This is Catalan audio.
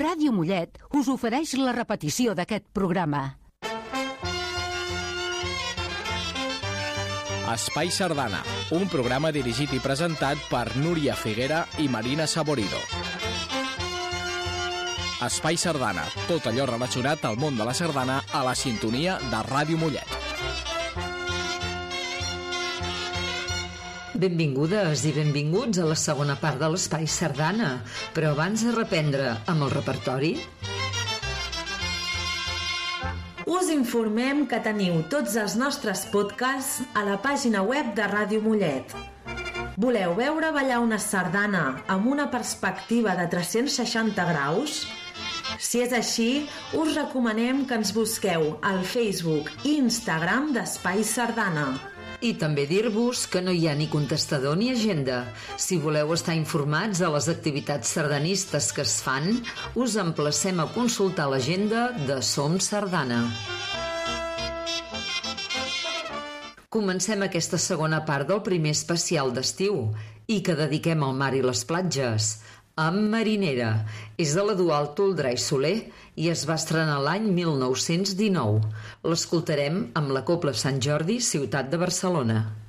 Ràdio Mollet us ofereix la repetició d'aquest programa. Espai Sardana, un programa dirigit i presentat per Núria Figuera i Marina Saborido. Espai Sardana, tot allò relacionat al món de la sardana a la sintonia de Ràdio Mollet. Benvingudes i benvinguts a la segona part de l'Espai Sardana, però abans de reprendre amb el repertori... Us informem que teniu tots els nostres podcasts a la pàgina web de Ràdio Mollet. Voleu veure ballar una sardana amb una perspectiva de 360 graus? Si és així, us recomanem que ens busqueu al Facebook i Instagram d'Espai Sardana. I també dir-vos que no hi ha ni contestador ni agenda. Si voleu estar informats de les activitats sardanistes que es fan, us emplacem a consultar l'agenda de Som Sardana. Comencem aquesta segona part del primer especial d'estiu i que dediquem al mar i les platges. Amb Marinera. És de la dual Toldrà i Soler i es va estrenar l'any 1919. L'escoltarem amb la Cobla Sant Jordi, ciutat de Barcelona.